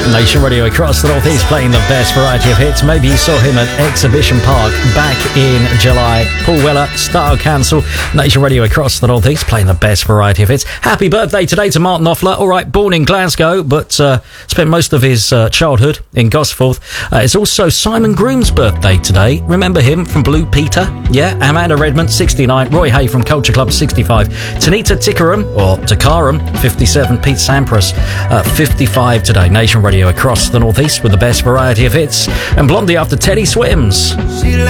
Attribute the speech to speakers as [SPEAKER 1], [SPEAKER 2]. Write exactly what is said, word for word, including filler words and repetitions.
[SPEAKER 1] Nation Radio across the Northeast playing the best variety of hits. Maybe you saw him at Exhibition Park back in July. Paul Weller, Style Council. Nation Radio across the Northeast playing the best variety of hits. Happy birthday today to Martin Knopfler. All right, born in Glasgow, but uh, spent most of his uh, childhood in Gosforth. Uh, it's also Simon Groom's birthday today. Remember him from Blue Peter? Yeah, Amanda Redmond, sixty-nine. Roy Hay from Culture Club, sixty-five. Tanita Tikaram, or Takaram, fifty-seven. Pete Sampras, uh, fifty-five today. Nation Radio across the Northeast with the best variety of hits. And Blondie after Teddy Swims.
[SPEAKER 2] She